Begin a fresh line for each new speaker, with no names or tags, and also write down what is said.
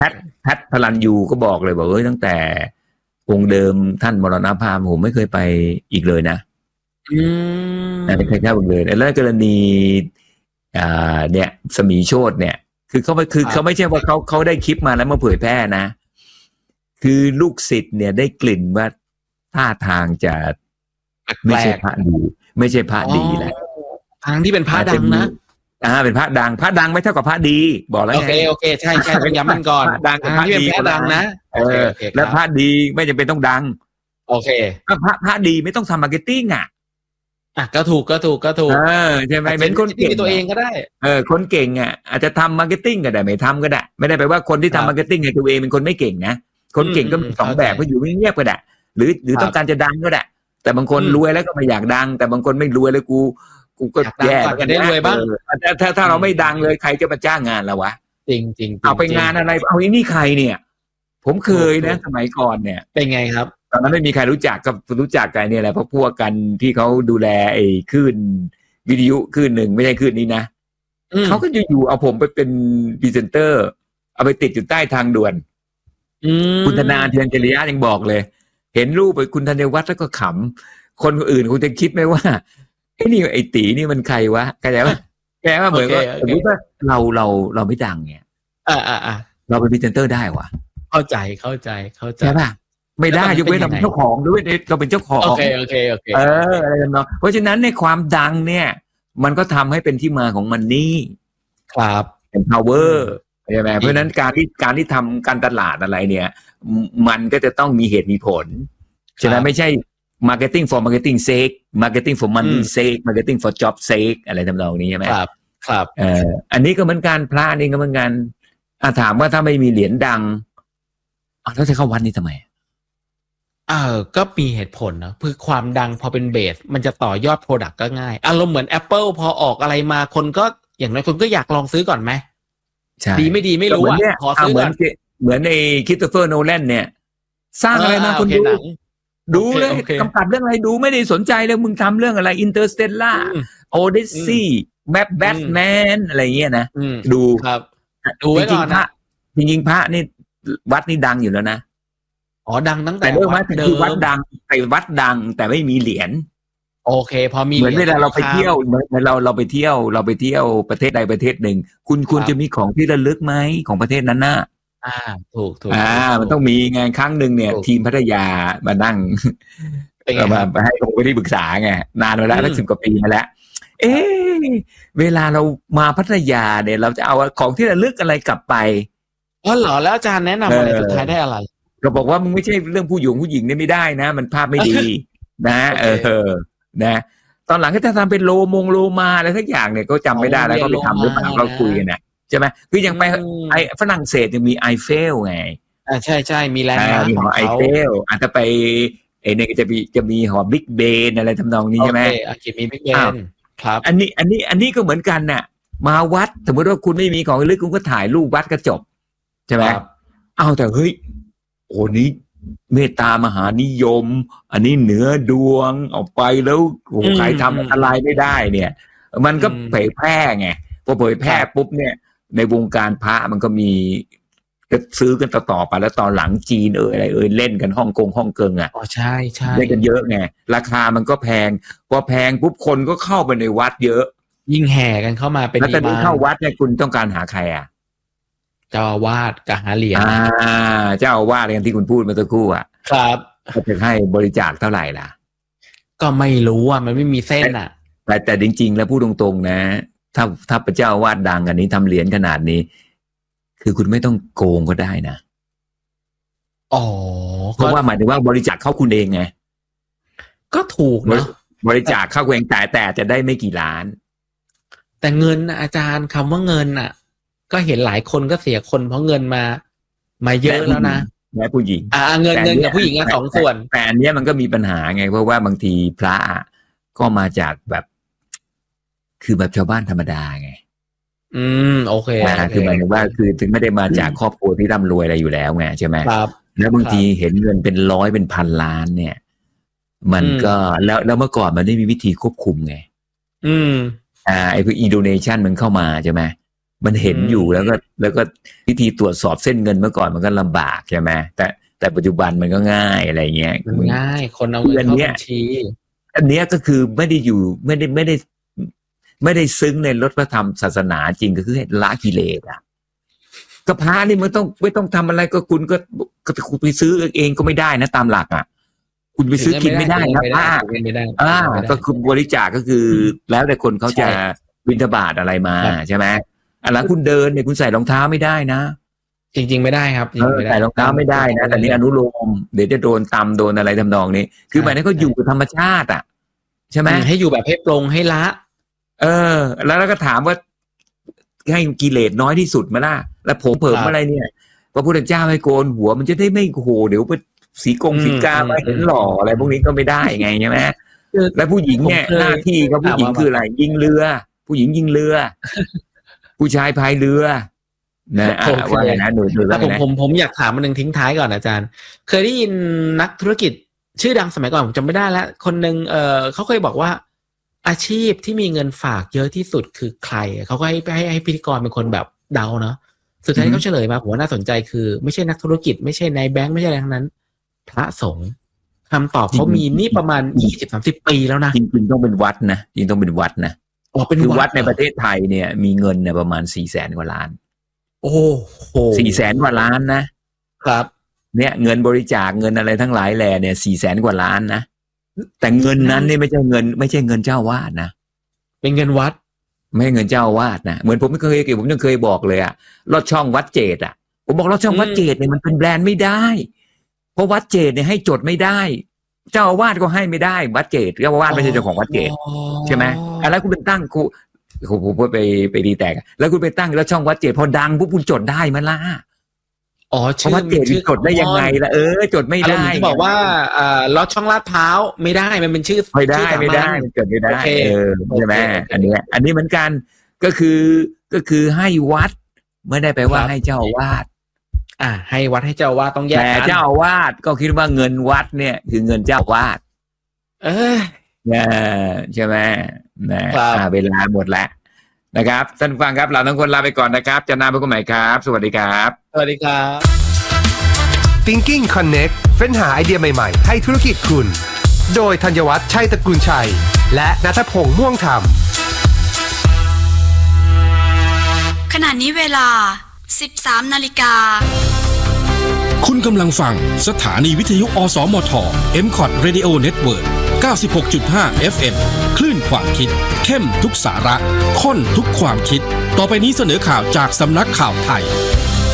แพทพลันยูก็บอกเลยบอกตั้งแต่องค์เดิมท่านมรณภาพผมไม่เคยไปอีกเลยนะไม่เคยเข้าเลยแล้วกรณีเนี่ยสมีโชติเนี่ยคือเขาไม่ใช่ว่าเขาได้คลิปมาแล้วมาเผยแพร่นะคือลูกศิษย์เนี่ยได้กลิ่นว่าท่าทางจะไม่ใช่พระดีไม่ใช่พระดีแหละ
ทางที่เป็นพระดังนะ
เป็นพระดังไม่เท่ากับพระดีบอกแล้วไง
โอเคใช่ต้องย้ำมันก่อน
ดัง
ทางที่เป็นพระดังนะ
แล้วพระดีไม่จำเป็นต้องดัง
โอเค
พระดีไม่ต้องทำมาร์เก็ตติ้ง
ก็ถูก
ใช่ไหมเป็นคนเก่ง
ตัวเองก็ได้
คนเก่งอาจจะทำมาร์เก็ตติ้งก็ได้ไม่ทำก็ได้ไม่ได้แปลว่าคนที่ทำมาร์เก็ตติ้งในตัวเองเป็นคนไม่เก่งนะคนเก่งก็มีสองแบบก็อยู่เงียบก็ได้หรือต้องการจะดังก็ได้แต่บางคนรวยแล้วก็ไม่อยากดังแต่บางคนไม่รวยแล้วกูก็แย่
กันได้รวยบ้าง
ถ้าเราไม่ดังเลยใครจะมาจ้างงานเราวะ
จริง
เอาไปงานอะไรเอานี่ใครเนี่ยผมเคยนะสมัยก่อนเนี่ย
เป็นไงครับ
ตอนนั้นไม่มีใครรู้จักก็รู้จักกันเนี่ยแหละพวกกันที่เขาดูแลไอ้คลื่นวิทยุคลื่นหนึ่งไม่ใช่คลื่นนี้นะเขาก็อยู่เอาผมไปเป็นพรีเซนเตอร์เอาไปติดอยู่ใต้ทางด่วนคุณธนาเทียนจริยะยังบอกเลยเห็นรูปไปคุณธัญวัฒน์แล้วก็ขำคนอื่นคงจะคิดไหมว่าไอ้นี่ไอ้ตีนี่มันใครวะแกว่าเหมือนว่าสมมติว่าเราไม่ดังเนี่ยเราเป็นพรีเซนเตอร์ได้วะ
เข้าใจ
ใช่ป่ะไม่ได้ยกเว้นเราเป็นเจ้าของด้วยเราเป็นเจ้าของ
โอเค
อะไรกันเนาะเพราะฉะนั้นในความดังเนี่ยมันก็ทำให้เป็นที่มาของมันนี่
ครับ
เป็น power ใช่ไหมเพราะฉะนั้นการที่ทำการตลาดอะไรเนี่ยมันก็จะต้องมีเหตุมีผลฉะนั้นไม่ใช่ marketing for marketing sake marketing for money sake marketing for job sake อะไรทำนองนี้ใช่ไหม
ครับ
อันนี้ก็เหมือนกันพระนี่ก็เหมือนกันถามว่าถ้าไม่มีเหรียญดังแล้วจะเข้าวัดนี่ทำไม
ก็มีเหตุผลนะคือความดังพอเป็นเบสมันจะต่อยอด product ก็ง่ายอารมณ์เหมือน Apple พอออกอะไรมาคนก็อย่างน้อยคนก็อยากลองซื้อก่อนไหมดีไม่ดีไม่รู้ขอซื้อก่อน
เหมือนในคริสโตเฟอร์โนแลนเนี่ยสร้างอะไรมาคนดูเลยกำกับเรื่องอะไรดูไม่ได้สนใจเลยมึงทำเรื่องอะไรอินเตอร์สเตลล่าโอเดสซี่แบทแมนอะไรเงี้ยนะดู
ครับดูไว้ก่อนนะ
จริงๆพระนี่วัดนี่ดังอยู่แล้วนะ
ดังตั้งแต่
เรื่องวัดคือวัดดังไปวัดดังแต่ไม่มีเหรียญ
โอเคพอมี
เหมือนเวลาเราไปเที่ยวเหมือนเราไปเที่ยวประเทศใดประเทศหนึ่งคุณควรจะมีของที่ระลึกไหมของประเทศนั้นน่ะ
ถูก
มันต้องมีไงครั้งหนึ่งเนี่ยทีมพัทยามานั่งมาให้ผมไปที่ปรึกษาไงนานมาแล้ว10 กว่าปีมาแล้วเวลาเรามาพัทยาเนี่ยเราจะเอาของที่ระลึกอะไรกลับไป
เหรอแล้วอาจารย์แนะนำอะไรสุดท้ายได้อะไร
ก็บอกว่ามึงไม่ใช่เรื่องผู้หญิงเนี่ยไม่ได้นะมันภาพไม่ดีนะนะตอนหลังก็จะทำเป็นโลมาอะไรสักอย่างเนี่ยก็จำไม่ได้แล้วก็ไปทำหรือเปล่าเราคุยกันนะใช่ไหมคือยังไปไอ้ฝรั่งเศสยังมีไอเฟลไง
ใช่มีแลนด์มาร์ค
ของไอเฟลอาจจะไปเนี่ยจะมีหอบิ๊กเบนอะไรทำนองนี้ใช่ไหม
มีบิ๊กเบนครับ
อันนี้ก็เหมือนกันน่ะมาวัดสมมติว่าคุณไม่มีของลึกคุณก็ถ่ายรูปวัดก็จบใช่ไหมแต่เฮ้ยโอ้นี้เมตตามหานิยมอันนี้เหนือดวงออกไปแล้วใครทำอะไรไม่ได้เนี่ยมันก็เผยแพร่ไงพอเผยแพร่ปุ๊บเนี่ยในวงการพระมันก็มีซื้อกันต่อไปแล้วตอนหลังจีนอะไรเล่นกันฮ่องเกิง
ใช่
เล่นกันเยอะไงราคามันก็แพงพอแพงปุ๊บคนก็เข้าไปในวัดเยอะ
ยิ่งแห่กันเข้ามาเป็น
แล้วตอนนี้เข้าวัดเนี่ยคุณต้องการหาใคร
เจ้าอาวาสกับหาเหรียญ
เจ้าอาวาสอย่างที่คุณพูดเมื่อสักครู่
ครับ
เขาจะให้บริจาคเท่าไหร่ล่ะ
ก็ไม่รู้มันไม่มีเส้น
แต่จริงๆแล้วพูดตรงๆนะถ้าพระเจ้าอาวาสดังอันนี้ทำเหรียญขนาดนี้คือคุณไม่ต้องโกงก็ได้นะเพราะว่าหมายถึงว่าบริจาคเข้าคุณเองไง
ก็ถูกนะ
บริจาคเข้าเองแต่จะได้ไม่กี่ล้าน
แต่เงินอาจารย์คำว่าเงินก็เห็นหลายคนก็เสียคนเพราะเงินมาเยอะแล้วนะ
และผู้หญิง
เงินกับผู้หญิงสองส่วน
แต่อันนี้มันก็มีปัญหาไงเพราะว่าบางทีพระก็มาจากแบบคือแบบชาวบ้านธรรมดาไง
โอเค
คือหมายถึงว่าคือถึงไม่ได้มาจากครอบครัวที่ร่ำรวยอะไรอยู่แล้วไงใช่ไหม
ครับ
แล้วบางทีเห็นเงินเป็นร้อยเป็นพันล้านเนี่ยมันก็แล้วเมื่อก่อนมันไม่มีวิธีควบคุมไงไอ้พวกอีโดเนชั่นมันเข้ามาใช่ไหมมันเห็นอยู่แล้วก็วิธีตรวจสอบเส้นเงินเมื่อก่อนมันก็ลำบากใช่ไหมแต่ปัจจุบันมันก็ง่ายอะไรเงี้ย
ง่ายคนเอาเงินเข้าบัญชี
อันเนี้ยก็คือไม่ได้อยู่ไม่ได้ซึ้งในรสพระธรรมศาสนาจริงก็คือละกิเลสอ่ะก็พระนี่มันต้องไม่ต้องทำอะไรก็คุณก็ไปซื้อเองก็ไม่ได้นะตามหลักอ่ะคุณไปซื้อกินไม่ได้นะพระก็คือบริจาคก็คือแล้วแต่คนเขาจะบิณฑบาตอะไรมาใช่ไหมแล้วคุณเดินเนี่ยคุณใส่รองเท้าไม่ได้นะ
จริงๆไม่ได้ครับ
ใส่รองเท้าไม่ได้นะแต่นี้อนุโลมเดี๋ยวจะโดนตำโดนอะไรทำนองนี้คือหมายถึงเขาอยู่กับธรรมชาติอ่ะใช่ไหม
ให้อยู่แบบให้ปรงให้ละ
แล้วก็ถามว่าให้กิเลสน้อยที่สุดมาล่ะแล้วผมเผิมอะไรเนี่ยพระพุทธเจ้าให้โกนหัวมันจะได้ไม่โหเดี๋ยวไปสีกามาเห็นหล่ออะไรพวกนี้ก็ไม่ได้ไงใช่ไหมแล้วผู้หญิงเนี่ยหน้าที่เขาผู้หญิงคืออะไรยิงเรือผู้หญิงยิงเรือผู้ชายพายเรือนะว่าอย่างนั้นดูแล้วนะ
ผมอยากถามมันหนึ่งทิ้งท้ายก่อนอาจารย์เคยได้ยินนักธุรกิจชื่อดังสมัยก่อนผมจำไม่ได้แล้วคนนึงเขาเคยบอกว่าอาชีพที่มีเงินฝากเยอะที่สุดคือใครเขาก็ให้พิธีกรเป็นคนแบบเดาเนาะสุดท้ายเขาเฉลยมาผมว่าน่าสนใจคือไม่ใช่นักธุรกิจไม่ใช่นายแบงค์ไม่ใช่อะไรทั้งนั้นพระสงฆ์คำตอบเขามีนี่ประมาณ 20-30 ปีแล้วนะ
จริงๆต้องเป็นวัดนะจริงต้องเป็นวัดนะคือวัดในประเทศไทยเนี่ยมีเงินเนี่ยประมาณ 400,000 กว่าล้าน
โอ้โห
400,000 กว่าล้านนะครับเนี่ยเงินบริจาคเงินอะไรทั้งหลายแหล่เนี่ย 400,000 กว่าล้านนะแต่เงินนั้นเนี่ยไม่ใช่เงินเจ้าวาดนะ
เป็นเงินวัด
ไม่ใช่เงินเจ้าวาดนะเหมือนผมยังเคยบอกเลยอะลอดช่องวัดเจดอะผมบอกลอดช่องวัดเจดเนี่ยมันเป็นแบรนด์ไม่ได้เพราะวัดเจดเนี่ยให้จดไม่ได้เจ้าอาวาสก็ให้ไม่ได้วัดเจดเจ้าอาวาสไม่ใช่เจ้าของวัดเจดใช่ไหมแล้วคุณเป็นตั้งผมพูดไปดีแตกแล้วคุณไปตั้งแล้วช่องวัดเจดพอดังปุ๊บคุณจดได้มั้ยล่ะชื่อวัดเจดจดได้ยังไงล่ะจดไม่ได้
ที่บอกว่าลอดช่องลาดพร้าวไม่ได้มันเป็นชื่อ
ไม่ได้มันจดไม่ได้ใช่ไหมอันนี้เหมือนกันก็คือให้วัดไม่ได้แปลว่าให้เจ้าอาวาส
ให้วัดให้เจ้าอาวาสต้องแยกกัน
แต่เจ้าอาวาสก็คิดว่าเงินวัดเนี่ยคือเงินเจ้าอาวาสใช่ไหมเวลาหมดแล้วนะครับท่านฟังครับเราทั้งคนลาไปก่อนนะครับจะนำไปกันใหม่ครับสวัสดีครับ
สวัสดีครับ
Thinking Connect เฟ้นหาไอเดียใหม่ๆให้ธุรกิจคุณโดยธัญวัฒน์ชัยตระกูลชัยและณัฐพงษ์ม่วงธรรม
ขณะนี้เวลา 13 นาฬิกา
คุณกำลังฟังสถานีวิทยุอสมท MCOT Radio Network 96.5 FM คลื่นความคิดเข้มทุกสาระข้นทุกความคิดต่อไปนี้เสนอข่าวจากสำนักข่าวไทย